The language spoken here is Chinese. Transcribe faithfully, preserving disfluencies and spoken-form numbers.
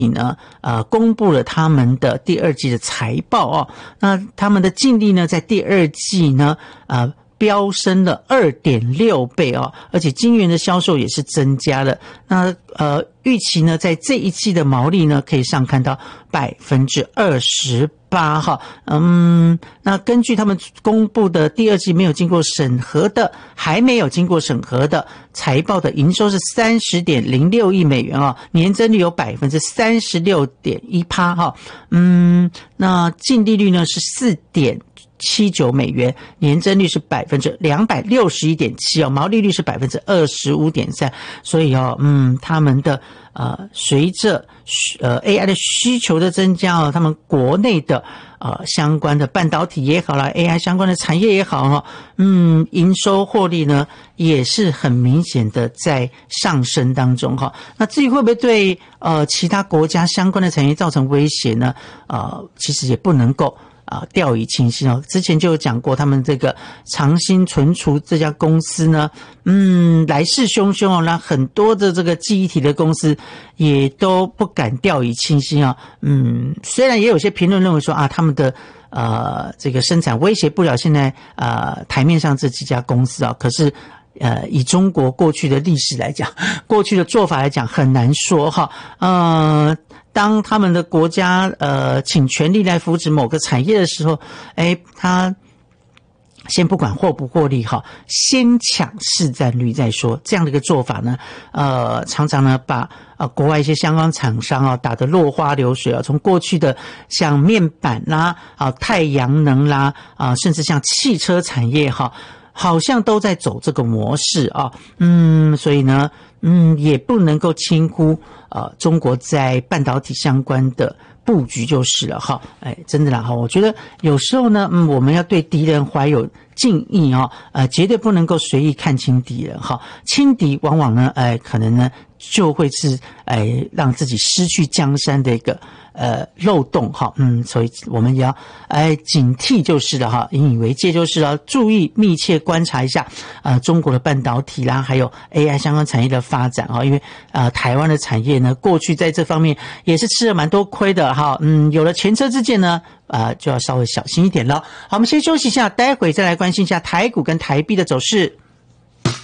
呢，呃，公布了他们的第二季的财报哦。那他们的净利呢，在第二季呢，呃，飙升了 二点六 倍哦，而且晶圆的销售也是增加了。那呃，预期呢，在这一季的毛利呢，可以上看到 百分之二十八 哈。嗯，那根据他们公布的第二季没有经过审核的，还没有经过审核的财报的营收是 三十点零六亿美元啊，年增率有 百分之三十六点一 哈。嗯，那净利率呢是 四点七九美元，年增率是 百分之两百六十一点七 哦，毛利率是 百分之二十五点三。 所以哦，嗯，他们的呃随着呃 A I 的需求的增加哦，他们国内的呃相关的半导体也好啦 A I 相关的产业也好哦，嗯，营收获利呢也是很明显的在上升当中哈。那至于会不会对呃其他国家相关的产业造成威胁呢？呃，其实也不能够啊，掉以轻心哦。之前就有讲过，他们这个长兴存储这家公司呢，嗯，来势汹汹哦，那很多的这个记忆体的公司也都不敢掉以轻心啊。嗯，虽然也有些评论认为说啊，他们的呃这个生产威胁不了现在呃台面上这几家公司啊，可是呃以中国过去的历史来讲，过去的做法来讲，很难说哈。呃。当他们的国家呃请全力来扶持某个产业的时候，哎，他先不管获不获利哈，先抢市占率再说。这样的一个做法呢，呃，常常呢把呃国外一些相关厂商啊打得落花流水啊。从过去的像面板啦、啊太阳能啦、啊甚至像汽车产业哈，好像都在走这个模式啊。嗯，所以呢，嗯，也不能够轻忽呃中国在半导体相关的布局就是了哈。哎，真的啦哈，我觉得有时候呢，嗯，我们要对敌人怀有敬意哦，呃，绝对不能够随意看清敌人哈。轻敌往往呢，哎，可能呢就会是哎让自己失去江山的一个呃漏洞哈。嗯，所以我们也要哎警惕就是了哈，引以为戒就是了，注意密切观察一下呃中国的半导体啦，还有 A I 相关产业的发展哈。因为呃台湾的产业呢，过去在这方面也是吃了蛮多亏的哈。嗯，有了前车之鉴呢，呃就要稍微小心一点了。好，我们先休息一下，待会再来关心一下台股跟台币的走势。